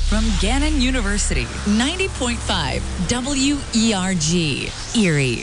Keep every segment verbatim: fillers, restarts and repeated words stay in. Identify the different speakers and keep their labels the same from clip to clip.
Speaker 1: from Gannon University, ninety point five W E R G, Erie.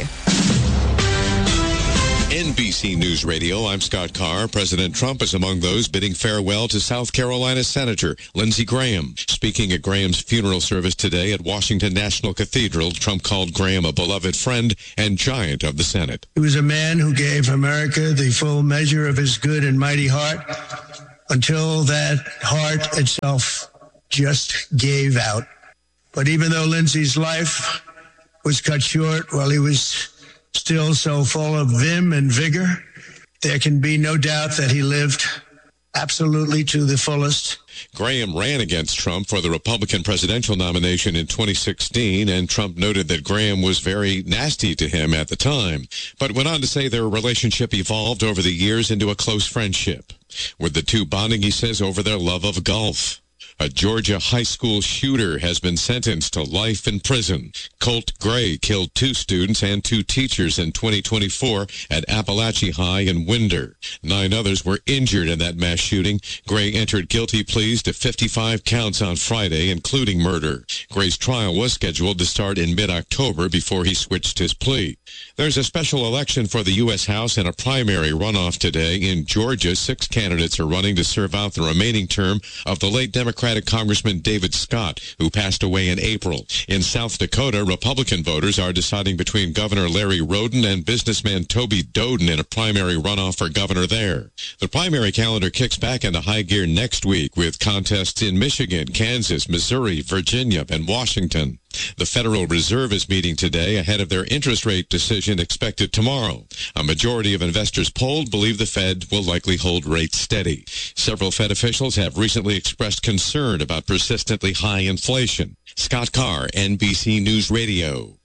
Speaker 2: N B C News Radio, I'm Scott Carr. President Trump is among those bidding farewell to South Carolina Senator Lindsey Graham. Speaking at Graham's funeral service today at Washington National Cathedral, Trump called Graham a beloved friend and giant of the Senate.
Speaker 3: He was a man who gave America the full measure of his good and mighty heart until that heart itself just gave out. But even though Lindsey's life was cut short while he was still so full of vim and vigor, there can be no doubt that he lived absolutely to the fullest.
Speaker 2: Graham ran against Trump for the Republican presidential nomination in twenty sixteen, and Trump noted that Graham was very nasty to him at the time, but went on to say their relationship evolved over the years into a close friendship, with the two bonding, he says, over their love of golf. A Georgia high school shooter has been sentenced to life in prison. Colt Gray killed two students and two teachers in twenty twenty-four at Appalachia High in Winder. Nine others were injured in that mass shooting. Gray entered guilty pleas to fifty-five counts on Friday, including murder. Gray's trial was scheduled to start in mid-October before he switched his plea. There's a special election for the U S House and a primary runoff today. In Georgia, six candidates are running to serve out the remaining term of the late Democratic Congressman David Scott, who passed away in April. In South Dakota, Republican voters are deciding between Governor Larry Roden and businessman Toby Doden in a primary runoff for governor there. The primary calendar kicks back into high gear next week with contests in Michigan, Kansas, Missouri, Virginia, and Washington. The Federal Reserve is meeting today ahead of their interest rate decision expected tomorrow. A majority of investors polled believe the Fed will likely hold rates steady. Several Fed officials have recently expressed concern about persistently high inflation. Scott Carr, N B C News Radio.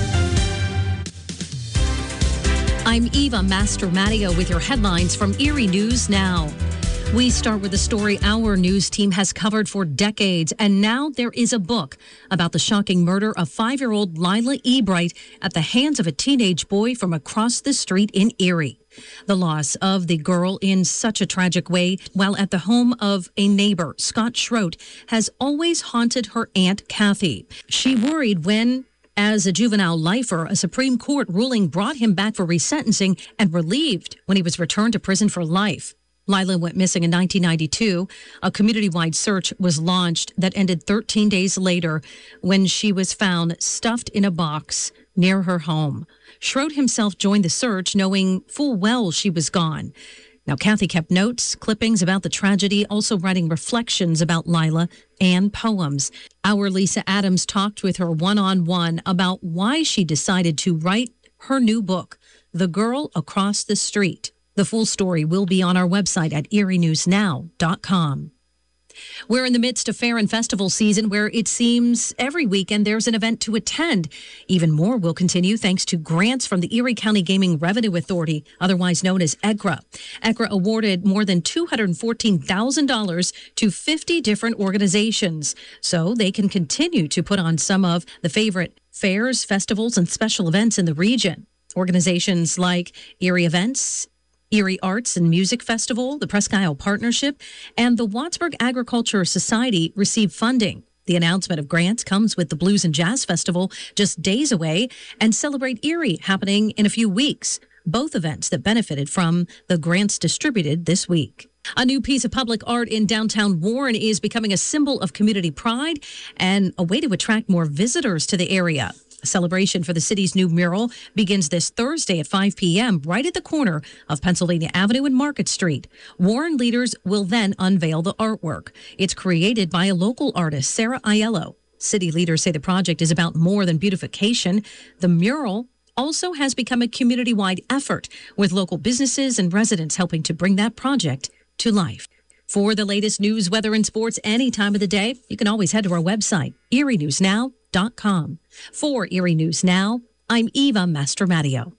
Speaker 4: I'm Eva Mastromattio with your headlines from Erie News Now. We start with a story our news team has covered for decades, and now there is a book about the shocking murder of five-year-old Lila Ebright at the hands of a teenage boy from across the street in Erie. The loss of the girl in such a tragic way while at the home of a neighbor, Scott Schroet, has always haunted her Aunt Kathy. She worried when, as a juvenile lifer, a Supreme Court ruling brought him back for resentencing, and relieved when he was returned to prison for life. Lila went missing in nineteen ninety-two. A community-wide search was launched that ended thirteen days later when she was found stuffed in a box near her home. Schroet himself joined the search, knowing full well she was gone. Now, Kathy kept notes, clippings about the tragedy, also writing reflections about Lila and poems. Our Lisa Adams talked with her one-on-one about why she decided to write her new book, The Girl Across the Street. The full story will be on our website at erie news now dot com. We're in the midst of fair and festival season, where it seems every weekend there's an event to attend. Even more will continue thanks to grants from the Erie County Gaming Revenue Authority, otherwise known as E G R A. E G R A awarded more than two hundred fourteen thousand dollars to fifty different organizations, so they can continue to put on some of the favorite fairs, festivals, and special events in the region. Organizations like Erie Events, Erie Arts and Music Festival, the Presque Isle Partnership, and the Wattsburg Agriculture Society receive funding. The announcement of grants comes with the Blues and Jazz Festival just days away, and Celebrate Erie happening in a few weeks, both events that benefited from the grants distributed this week. A new piece of public art in downtown Warren is becoming a symbol of community pride and a way to attract more visitors to the area. A celebration for the city's new mural begins this Thursday at five p.m. right at the corner of Pennsylvania Avenue and Market Street. Warren leaders will then unveil the artwork. It's created by a local artist, Sarah Aiello. City leaders say the project is about more than beautification. The mural also has become a community-wide effort, with local businesses and residents helping to bring that project to life. For the latest news, weather, and sports any time of the day, you can always head to our website, erie news now dot com. For Erie News Now, I'm Eva Mastromattio.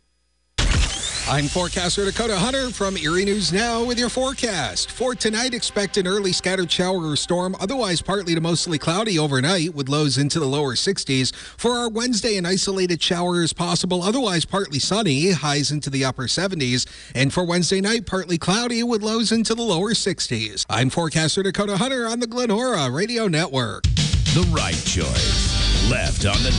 Speaker 5: I'm forecaster Dakota Hunter from Erie News Now with your forecast. For tonight, expect an early scattered shower or storm, otherwise partly to mostly cloudy overnight with lows into the lower sixties. For our Wednesday, an isolated shower is possible, otherwise partly sunny, highs into the upper seventies. And for Wednesday night, partly cloudy with lows into the lower sixties. I'm forecaster Dakota Hunter on the Glenora Radio Network.
Speaker 6: the right choice. Left on the